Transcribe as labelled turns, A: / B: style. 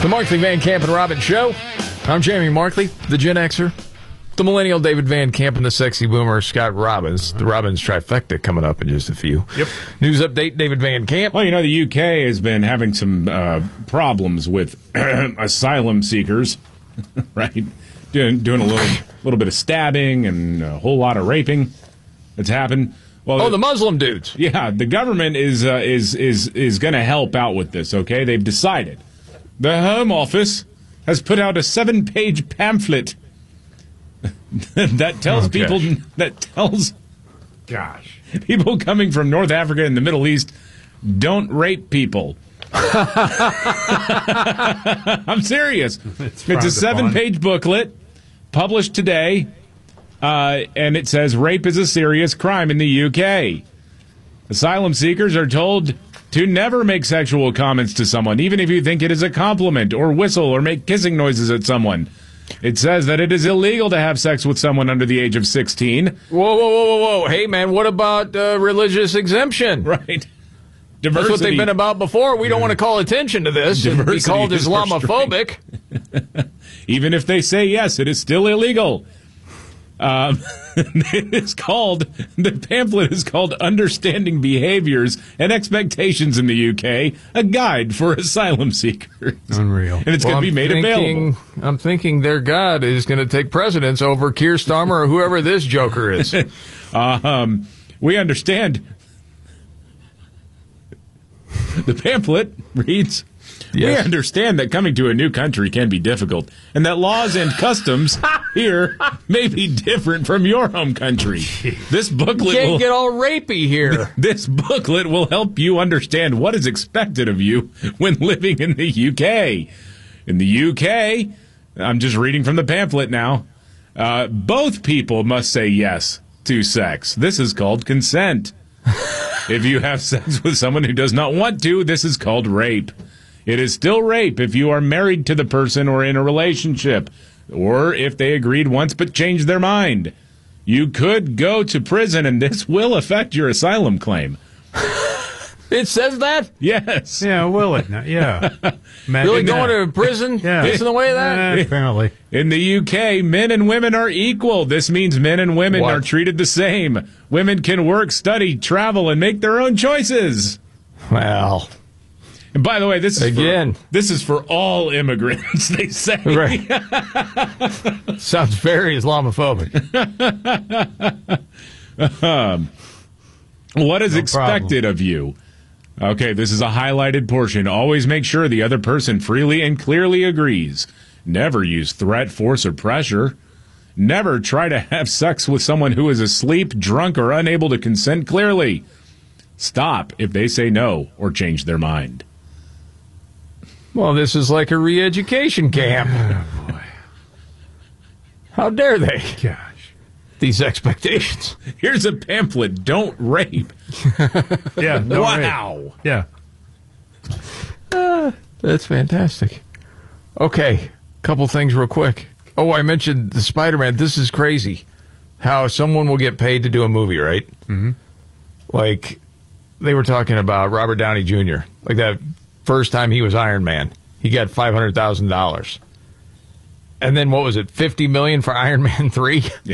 A: The Markley, Van Camp, and Robbins Show. I'm Jamie Markley, the Gen Xer. The millennial David Van Camp and the sexy boomer Scott Robbins. The Robbins trifecta coming up in just a few.
B: Yep.
A: News update, David Van Camp.
B: Well, the UK has been having some problems with asylum seekers, right? Doing a little bit of stabbing and a whole lot of raping that's happened. Well,
A: the Muslim dudes.
B: Yeah, the government is going to help out with this. Okay, they've decided. The Home Office has put out a 7-page pamphlet that tells people coming from North Africa and the Middle East, don't rape people. I'm serious. It's a 7-page booklet published today, and it says rape is a serious crime in the UK. Asylum seekers are told to never make sexual comments to someone, even if you think it is a compliment, or whistle or make kissing noises at someone. It says that it is illegal to have sex with someone under the age of 16.
A: Whoa. Hey, man, what about religious exemption?
B: Right. Diversity.
A: That's what they've been about before. We don't want to call attention to this and be called Islamophobic.
B: Even if they say yes, it is still illegal. The pamphlet is called Understanding Behaviors and Expectations in the UK, a guide for asylum seekers.
C: Unreal.
B: And it's going to be made available.
A: I'm thinking their God is going to take precedence over Keir Starmer or whoever this joker is.
B: We understand. The pamphlet reads, yes. We understand that coming to a new country can be difficult, and that laws and customs here may be different from your home country. This booklet
A: can't get all rapey here.
B: This booklet will help you understand what is expected of you when living in the UK. In the UK, I'm just reading from the pamphlet now, both people must say yes to sex. This is called consent. If you have sex with someone who does not want to, this is called rape. It is still rape if you are married to the person or in a relationship, or if they agreed once but changed their mind. You could go to prison, and this will affect your asylum claim.
A: It says that?
B: Yes.
C: Yeah, will it? Yeah.
A: Really going to prison?
C: Yeah.
A: Gets in the way of that?
C: Apparently.
B: In the UK, men and women are equal. This means men and women are treated the same. Women can work, study, travel, and make their own choices.
A: Well...
B: And by the way, this is
A: this
B: is for all immigrants, they say.
A: Right. Sounds very Islamophobic.
B: What is expected of you? Okay, this is a highlighted portion. Always make sure the other person freely and clearly agrees. Never use threat, force, or pressure. Never try to have sex with someone who is asleep, drunk, or unable to consent clearly. Stop if they say no or change their mind.
A: Well, this is like a re-education camp.
C: Oh, boy.
A: How dare they?
C: Gosh.
A: These expectations.
B: Here's a pamphlet. Don't rape.
C: Yeah. No
B: wow.
C: Rape. Yeah.
A: That's fantastic. Okay. Couple things real quick. Oh, I mentioned the Spider-Man. This is crazy. How someone will get paid to do a movie, right?
C: Mm-hmm.
A: Like, they were talking about Robert Downey Jr. Like that first time he was Iron Man, he got $500,000. And then what was it, $50 million for Iron Man 3?